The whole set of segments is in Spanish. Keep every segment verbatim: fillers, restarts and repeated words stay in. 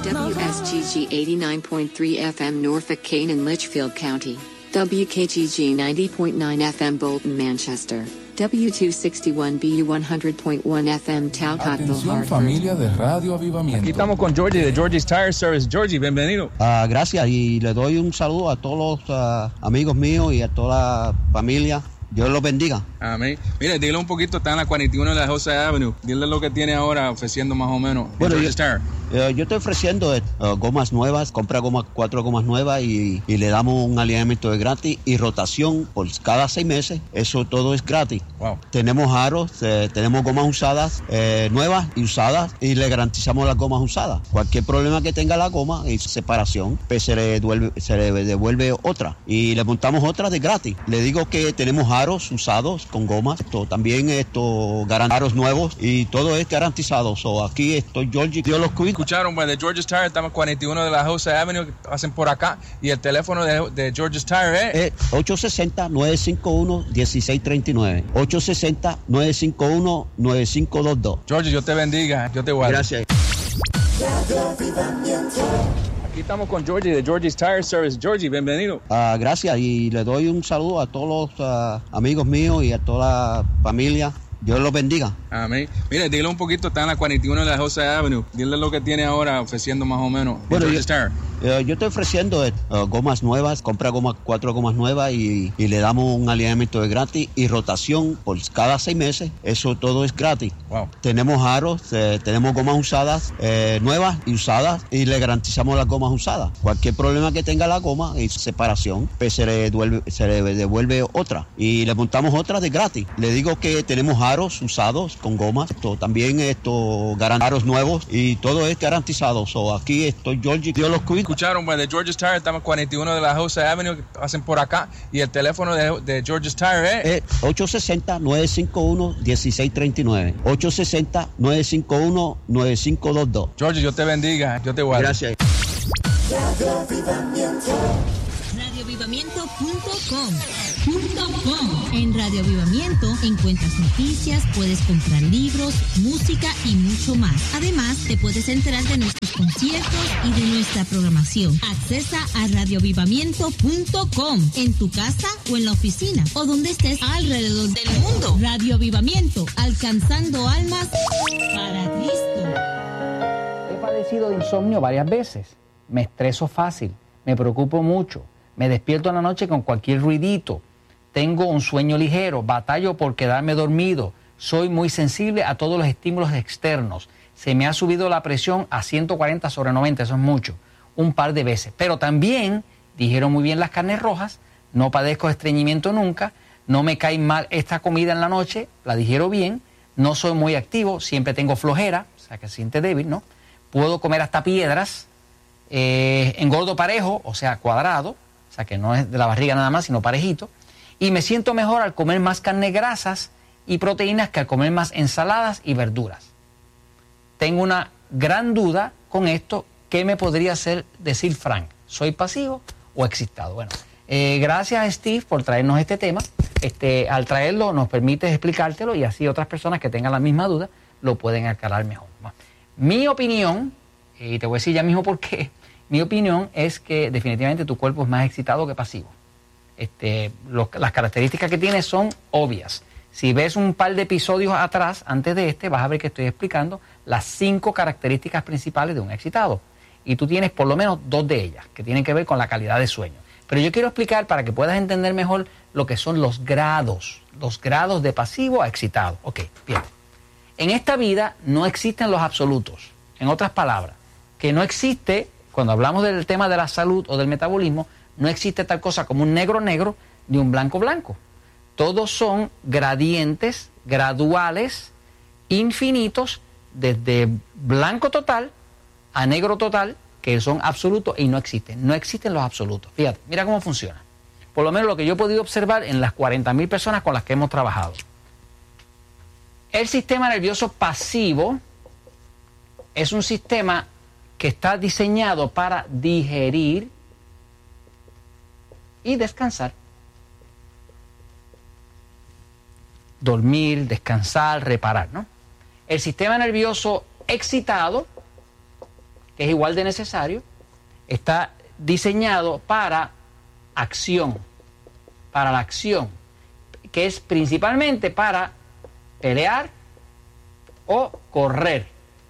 W S G G eighty-nine point three F M Norfolk, Kane and Litchfield County. W K G G ninety point nine F M Bolton, Manchester. W two sixty-one B U one hundred point one F M Talcottville, Atención, familia de Radio Avivamiento. Aquí estamos con Georgie de Georgie's Tire Service. Georgie, bienvenido. Uh, gracias, y le doy un saludo a todos los uh, amigos míos y a toda la familia. Dios los bendiga. Amén. Mire, dile un poquito, está en la cuarenta y uno de la Jose Avenue. Dile lo que tiene ahora ofreciendo más o menos. Bueno, yo, Tire. Uh, yo estoy ofreciendo uh, gomas nuevas, compra gomas, cuatro gomas nuevas y, y le damos un alineamiento de gratis y rotación por cada seis meses. Eso todo es gratis. Wow. Tenemos aros, eh, tenemos gomas usadas, eh, nuevas y usadas, y le garantizamos las gomas usadas. Cualquier problema que tenga la goma y separación, pues se le devuelve, se le devuelve otra y le montamos otra de gratis. Le digo que tenemos aros usados con gomas, esto, también esto, aros nuevos, y todo es garantizado. So, aquí estoy, Georgie, Dios los cuida. Escucharon, pues, de George's Tire, estamos en cuarenta y uno de la Jose Avenue, que pasen por acá, y el teléfono de, de George's Tire es eh, ocho seis cero, nueve cinco uno, uno seis tres nueve, ocho seis cero, nueve cinco uno, nueve cinco dos dos. Georgie, yo te bendiga, yo te guardo. Gracias. Aquí estamos con Georgie de Georgie's Tire Service. Georgie, bienvenido. Uh, gracias, y le doy un saludo a todos los uh, amigos míos y a toda la familia. Dios los bendiga. Amén. Mire, dile un poquito, está en la cuarenta y uno de la Jose Avenue. Dile lo que tiene ahora ofreciendo más o menos. Bueno, yo, uh, yo estoy ofreciendo uh, gomas nuevas, compra gomas, cuatro gomas nuevas y, y le damos un alineamiento de gratis y rotación por cada seis meses. Eso todo es gratis. Wow. Tenemos aros, eh, tenemos gomas usadas, eh, nuevas y usadas, y le garantizamos las gomas usadas. Cualquier problema que tenga la goma y separación, pues se le devuelve, se le devuelve otra y le montamos otra de gratis. Le digo que tenemos aros usados con gomas, esto, también esto, aros nuevos, y todo es garantizado. So, aquí estoy, Georgie, Dios los cuida. Escucharon, pues, de George's Tire, estamos en cuarenta y uno de la Jose Avenue, que pasen por acá, y el teléfono de, de George's Tire es eh, ocho seis cero, nueve cinco uno, uno seis tres nueve, ocho seis cero, nueve cinco uno, nueve cinco dos dos. Georgie, yo te bendiga, yo te guardo. Gracias. radio avivamiento punto com. En Radio Avivamiento encuentras noticias, puedes comprar libros, música y mucho más. Además, te puedes enterar de nuestros conciertos y de nuestra programación. Accesa a radio avivamiento punto com en tu casa o en la oficina o donde estés alrededor del mundo. Radio Avivamiento, alcanzando almas para Cristo. He padecido de insomnio varias veces. Me estreso fácil, me preocupo mucho, me despierto en la noche con cualquier ruidito. Tengo un sueño ligero, batallo por quedarme dormido, soy muy sensible a todos los estímulos externos. Se me ha subido la presión a ciento cuarenta sobre noventa, eso es mucho, un par de veces. Pero también, dijeron muy bien las carnes rojas, no padezco de estreñimiento nunca, no me cae mal esta comida en la noche, la digiero bien, no soy muy activo, siempre tengo flojera, o sea que se siente débil, ¿no? Puedo comer hasta piedras, eh, engordo parejo, o sea cuadrado, o sea que no es de la barriga nada más, sino parejito. Y me siento mejor al comer más carnes grasas y proteínas que al comer más ensaladas y verduras. Tengo una gran duda con esto. ¿Qué me podría hacer decir Frank? ¿Soy pasivo o excitado? Bueno, eh, gracias Steve por traernos este tema. Este, al traerlo nos permite explicártelo y así otras personas que tengan la misma duda lo pueden aclarar mejor. Mi opinión, y te voy a decir ya mismo por qué, mi opinión es que definitivamente tu cuerpo es más excitado que pasivo. Este, los, las características que tiene son obvias. Si ves un par de episodios atrás, antes de este, vas a ver que estoy explicando las cinco características principales de un excitado. Y tú tienes por lo menos dos de ellas, que tienen que ver con la calidad de sueño. Pero yo quiero explicar para que puedas entender mejor lo que son los grados, los grados de pasivo a excitado. Ok, bien. En esta vida no existen los absolutos. En otras palabras, que no existe, cuando hablamos del tema de la salud o del metabolismo, no existe tal cosa como un negro negro ni un blanco blanco. Todos son gradientes, graduales, infinitos, desde blanco total a negro total, que son absolutos y no existen. No existen los absolutos. Fíjate, mira cómo funciona. Por lo menos lo que yo he podido observar en las cuarenta mil personas con las que hemos trabajado. El sistema nervioso pasivo es un sistema que está diseñado para digerir y descansar. Dormir, descansar, reparar, ¿no? El sistema nervioso excitado que es igual de necesario, está diseñado para acción, para la acción, que es principalmente para pelear o correr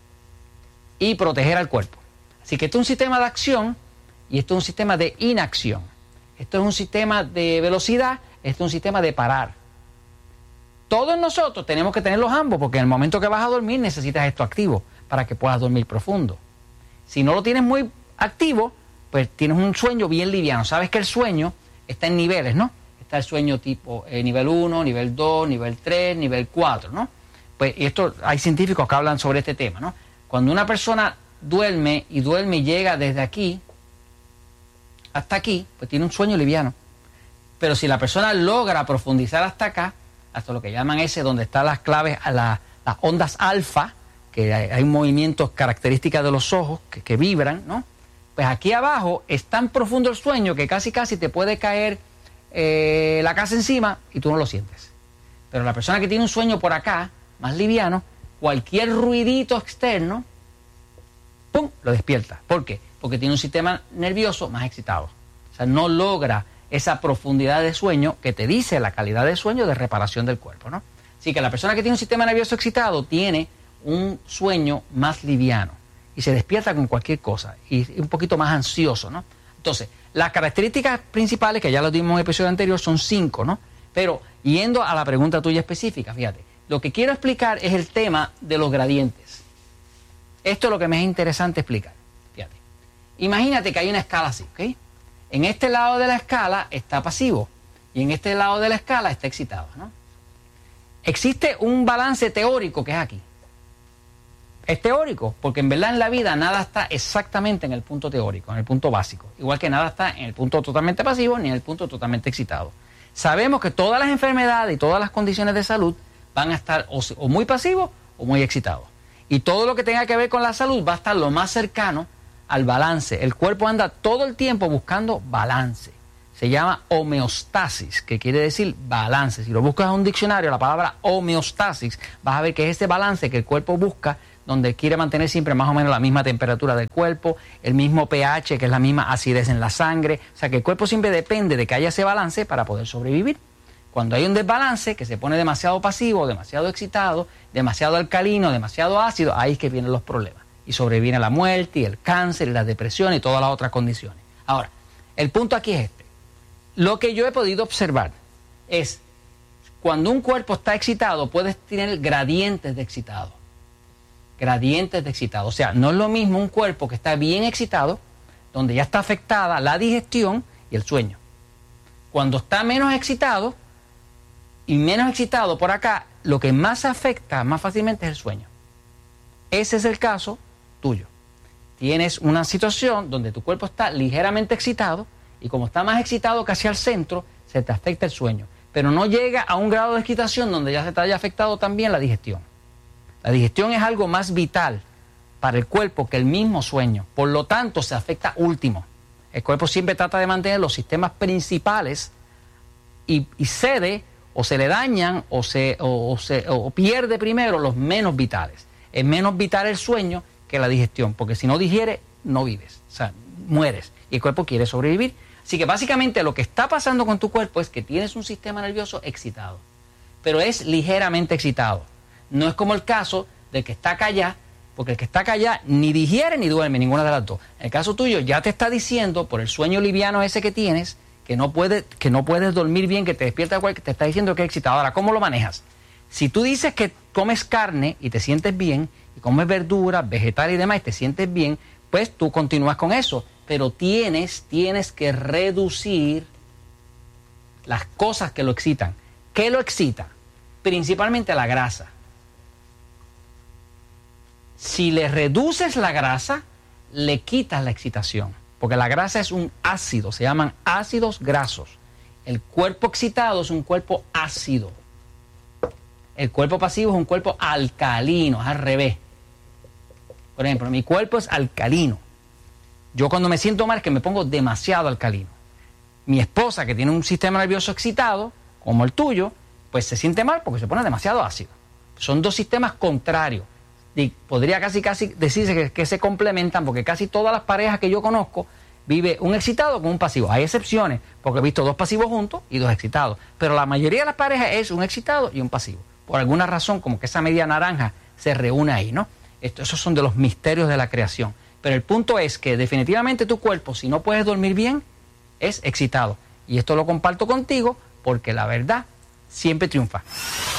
y proteger al cuerpo. Así que esto es un sistema de acción y esto es un sistema de inacción. Esto es un sistema de velocidad, esto es un sistema de parar. Todos nosotros tenemos que tenerlos ambos, porque en el momento que vas a dormir necesitas esto activo para que puedas dormir profundo. Si no lo tienes muy activo, pues tienes un sueño bien liviano. Sabes que el sueño está en niveles, ¿no? Está el sueño tipo eh, nivel uno, nivel dos, nivel tres, nivel cuatro, ¿no? Pues y esto hay científicos que hablan sobre este tema, ¿no? Cuando una persona duerme y duerme y llega desde aquí hasta aquí, pues tiene un sueño liviano. Pero si la persona logra profundizar hasta acá, hasta lo que llaman ese, donde están las claves, la, las ondas alfa, que hay, hay movimientos características de los ojos que, que vibran, ¿no? Pues aquí abajo es tan profundo el sueño que casi casi te puede caer eh, la casa encima y tú no lo sientes. Pero la persona que tiene un sueño por acá, más liviano, cualquier ruidito externo, ¡pum!, lo despierta. ¿Por qué? Porque tiene un sistema nervioso más excitado. O sea, no logra esa profundidad de sueño que te dice la calidad de sueño de reparación del cuerpo, ¿no? Así que la persona que tiene un sistema nervioso excitado tiene un sueño más liviano y se despierta con cualquier cosa y un poquito más ansioso, ¿no? Entonces, las características principales, que ya lo dimos en el episodio anterior, son cinco, ¿no? Pero, yendo a la pregunta tuya específica, fíjate, lo que quiero explicar es el tema de los gradientes. Esto es lo que me es interesante explicar. Fíjate, imagínate que hay una escala así, ¿ok? En este lado de la escala está pasivo y en este lado de la escala está excitado, ¿no? Existe un balance teórico que es aquí. Es teórico, porque en verdad en la vida nada está exactamente en el punto teórico, en el punto básico. Igual que nada está en el punto totalmente pasivo ni en el punto totalmente excitado. Sabemos que todas las enfermedades y todas las condiciones de salud van a estar o, o muy pasivos o muy excitados. Y todo lo que tenga que ver con la salud va a estar lo más cercano al balance. El cuerpo anda todo el tiempo buscando balance. Se llama homeostasis, que quiere decir balance. Si lo buscas en un diccionario, la palabra homeostasis, vas a ver que es ese balance que el cuerpo busca, donde quiere mantener siempre más o menos la misma temperatura del cuerpo, el mismo pH, que es la misma acidez en la sangre. O sea que el cuerpo siempre depende de que haya ese balance para poder sobrevivir. Cuando hay un desbalance, que se pone demasiado pasivo, demasiado excitado, demasiado alcalino, demasiado ácido, ahí es que vienen los problemas. Y sobreviene la muerte, y el cáncer, y la depresión, y todas las otras condiciones. Ahora, el punto aquí es este. Lo que yo he podido observar es, cuando un cuerpo está excitado, puedes tener gradientes de excitado. Gradientes de excitado. O sea, no es lo mismo un cuerpo que está bien excitado, donde ya está afectada la digestión y el sueño. Cuando está menos excitado, y menos excitado por acá, lo que más afecta más fácilmente es el sueño. Ese es el caso tuyo. Tienes una situación donde tu cuerpo está ligeramente excitado y como está más excitado casi al centro, se te afecta el sueño. Pero no llega a un grado de excitación donde ya se te haya afectado también la digestión. La digestión es algo más vital para el cuerpo que el mismo sueño. Por lo tanto, se afecta último. El cuerpo siempre trata de mantener los sistemas principales y, y cede o se le dañan o, se, o, o, se, o pierde primero los menos vitales. Es menos vital el sueño que la digestión, porque si no digiere, no vives, o sea, mueres. Y el cuerpo quiere sobrevivir. Así que básicamente lo que está pasando con tu cuerpo es que tienes un sistema nervioso excitado, pero es ligeramente excitado. No es como el caso del que está acá allá, porque el que está acá allá ni digiere ni duerme, ninguna de las dos. En el caso tuyo ya te está diciendo, por el sueño liviano ese que tienes, que no puedes, que no puedes dormir bien, que te despierta cual, que te está diciendo que es excitado. Ahora, ¿cómo lo manejas? Si tú dices que comes carne y te sientes bien, y comes verduras, vegetales y demás y te sientes bien, pues tú continúas con eso. Pero tienes, tienes que reducir las cosas que lo excitan. ¿Qué lo excita? Principalmente la grasa. Si le reduces la grasa, le quitas la excitación. Porque la grasa es un ácido, se llaman ácidos grasos. El cuerpo excitado es un cuerpo ácido. El cuerpo pasivo es un cuerpo alcalino, es al revés. Por ejemplo, mi cuerpo es alcalino. Yo cuando me siento mal es que me pongo demasiado alcalino. Mi esposa, que tiene un sistema nervioso excitado, como el tuyo, pues se siente mal porque se pone demasiado ácido. Son dos sistemas contrarios. Y podría casi casi decirse que, que se complementan, porque casi todas las parejas que yo conozco vive un excitado con un pasivo. Hay excepciones, porque he visto dos pasivos juntos y dos excitados, pero la mayoría de las parejas es un excitado y un pasivo. Por alguna razón, como que esa media naranja se reúne ahí, ¿no? Esto, esos son de los misterios de la creación. Pero el punto es que definitivamente tu cuerpo, si no puedes dormir bien, es excitado. Y esto lo comparto contigo porque la verdad siempre triunfa.